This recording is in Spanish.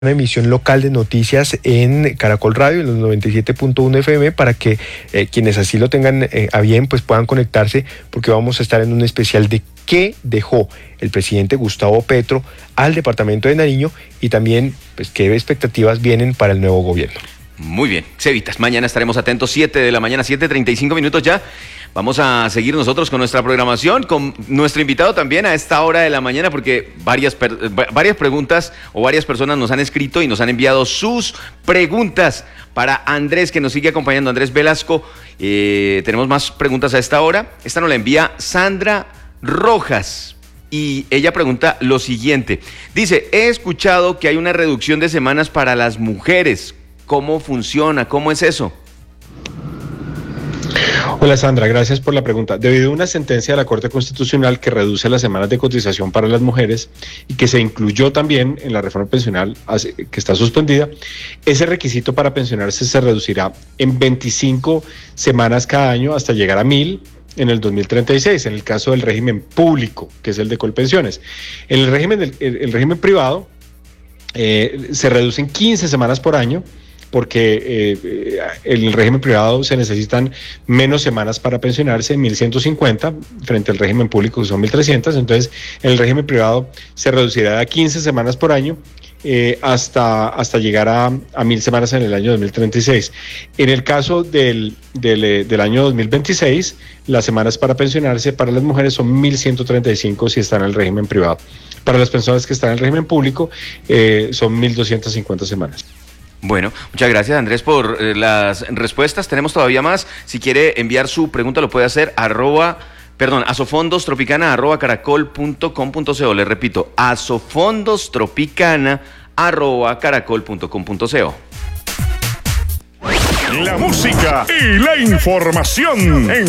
una emisión local de noticias en Caracol Radio, en los 97.1 FM, para que quienes así lo tengan a bien, pues puedan conectarse, porque vamos a estar en un especial de qué dejó el presidente Gustavo Petro al departamento de Nariño y también pues qué expectativas vienen para el nuevo gobierno. Muy bien, Cevitas, mañana estaremos atentos, 7 de la mañana, 7:35 minutos ya. Vamos a seguir nosotros con nuestra programación, con nuestro invitado también a esta hora de la mañana, porque varias preguntas o varias personas nos han escrito y nos han enviado sus preguntas para Andrés, que nos sigue acompañando, Andrés Velasco. Tenemos más preguntas a esta hora. Esta nos la envía Sandra Rojas y ella pregunta lo siguiente. Dice, he escuchado que hay una reducción de semanas para las mujeres. ¿Cómo funciona? ¿Cómo es eso? Hola Sandra, gracias por la pregunta. Debido a una sentencia de la Corte Constitucional que reduce las semanas de cotización para las mujeres y que se incluyó también en la reforma pensional que está suspendida, ese requisito para pensionarse se reducirá en 25 semanas cada año hasta llegar a 1.000 en el 2036, en el caso del régimen público, que es el de Colpensiones. En el régimen privado se reducen 15 semanas por año, porque en el régimen privado se necesitan menos semanas para pensionarse, 1.150, frente al régimen público que son 1.300, entonces en el régimen privado se reducirá a 15 semanas por año hasta llegar a 1.000 semanas en el año 2036. En el caso del año 2026, las semanas para pensionarse para las mujeres son 1.135 si están en el régimen privado. Para las personas que están en el régimen público son 1.250 semanas. Bueno, muchas gracias Andrés por las respuestas. Tenemos todavía más. Si quiere enviar su pregunta lo puede hacer a sofondostropicana@caracol.com.co. Le repito, a sofondostropicana@caracol.com.co. La música y la información en